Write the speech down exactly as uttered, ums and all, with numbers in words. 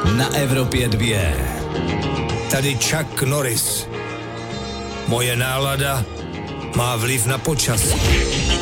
na Evropě dvě. Tady Chuck Norris. Moje nálada má vliv na počasí.